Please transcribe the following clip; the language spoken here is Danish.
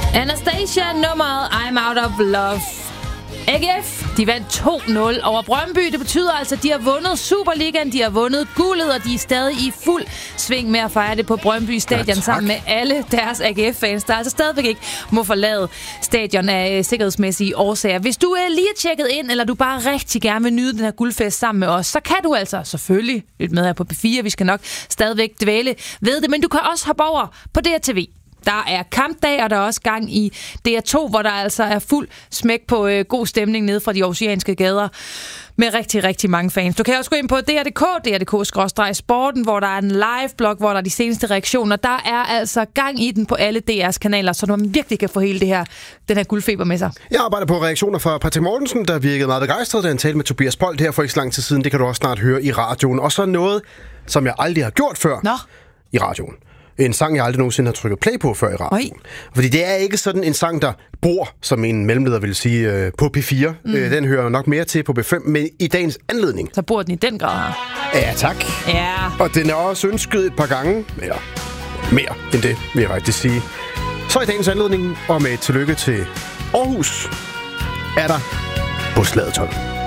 Anastasia, nummeret I'm Out of Love. AGF, de vandt 2-0 over Brøndby. Det betyder altså, at de har vundet Superligaen, de har vundet guldet, og de er stadig i fuld sving med at fejre det på Brøndby Stadion sammen med alle deres AGF-fans, der altså stadigvæk ikke må forlade stadion af sikkerhedsmæssige årsager. Hvis du lige er tjekket ind, eller du bare rigtig gerne vil nyde den her guldfest sammen med os, så kan du altså selvfølgelig lytte med her på P4. Vi skal nok stadigvæk dvæle ved det, men du kan også hoppe over på DRTV. Der er kampdag, og der er også gang i DR2, hvor der altså er fuld smæk på god stemning nede fra de oceanske gader med rigtig, rigtig mange fans. Du kan også gå ind på drdk.sporten, hvor der er en live-blog, hvor der er de seneste reaktioner. Der er altså gang i den på alle DR's kanaler, så man virkelig kan få hele den her guldfeber med sig. Jeg arbejder på reaktioner fra Patrick Mortensen, der virkede meget begejstret, da han talte med Tobias Bolt her for ikke så lang tid siden. Det kan du også snart høre i radioen. Og så noget, som jeg aldrig har gjort før i radioen. En sang, jeg aldrig nogensinde har trykket play på før i radioen. Fordi det er ikke sådan en sang, der bor, som en mellemleder vil sige, på P4. Den hører nok mere til på B5, men i dagens anledning. Så bor den i den grad her. Ja, tak. Ja. Og den er også ønsket et par gange. Eller mere end det, vil jeg faktisk sige. Så i dagens anledning, og med et tillykke til Aarhus, er der Buslaget 12.